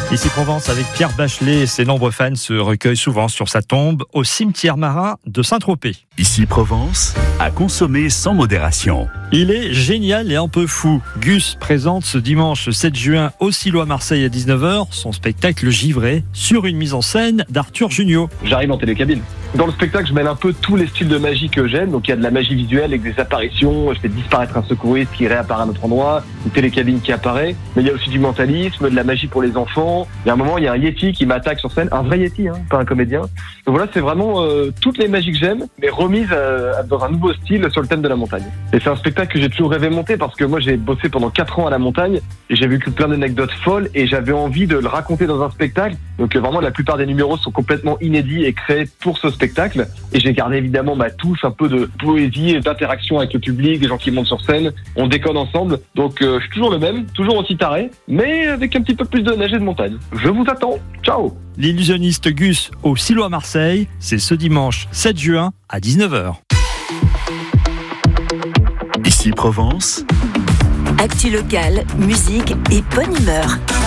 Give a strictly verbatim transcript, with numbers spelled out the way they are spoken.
Ici Provence avec Pierre Bachelet, ses nombreux fans se recueillent souvent sur sa tombe au cimetière marin de Saint-Tropez. Ici Provence, à consommer sans modération. Il est génial et un peu fou. Gus présente ce dimanche sept juin au Silo à Marseille à dix-neuf heures son spectacle Givré sur une mise en scène d'Arthur Junio. J'arrive en télécabine. Dans le spectacle, je mêle un peu tous les styles de magie que j'aime. Donc il y a de la magie visuelle avec des apparitions, je fais disparaître un secouriste qui réapparaît à un autre endroit, une télécabine qui apparaît. Mais il y a aussi du mentalisme, de la magie pour les enfants. Il y a un moment, il y a un Yeti qui m'attaque sur scène, un vrai Yeti, hein, pas un comédien. Donc voilà, c'est vraiment euh, toutes les magies que j'aime, mais remises euh, dans un nouveau style sur le thème de la montagne. Et c'est un spectacle que j'ai toujours rêvé monter parce que moi j'ai bossé pendant quatre ans à la montagne et j'ai vécu plein d'anecdotes folles et j'avais envie de le raconter dans un spectacle. Donc euh, vraiment la plupart des numéros sont complètement inédits et créés pour ce spectacle. Et j'ai gardé évidemment ma touche un peu de poésie et d'interaction avec le public, des gens qui montent sur scène, on déconne ensemble. Donc euh, je suis toujours le même, toujours aussi taré, mais avec un petit peu plus de neige et de montagne. Je vous attends, ciao. L'illusionniste Gus au Silo à Marseille, c'est ce dimanche sept juin à dix-neuf heures. Ici Provence. Actu locale, musique et bonne humeur.